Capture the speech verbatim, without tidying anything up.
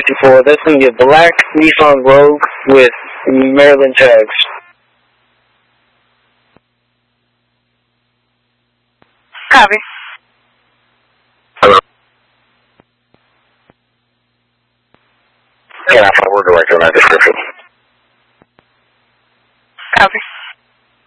fifty-four. That's going to be a black Nissan Rogue with Maryland tags. Copy. Hello. Yeah, word director on that description.